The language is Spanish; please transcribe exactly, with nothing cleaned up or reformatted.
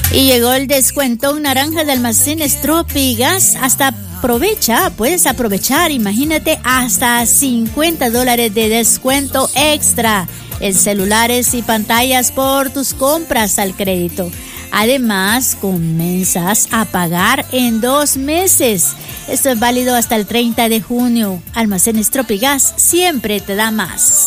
Y llegó el descuento naranja de Almacenes Tropigas. Hasta aprovecha, puedes aprovechar, imagínate, hasta cincuenta dólares de descuento extra en celulares y pantallas por tus compras al crédito. Además, comienzas a pagar en dos meses. Esto es válido hasta el treinta de junio. Almacenes Tropigas siempre te da más.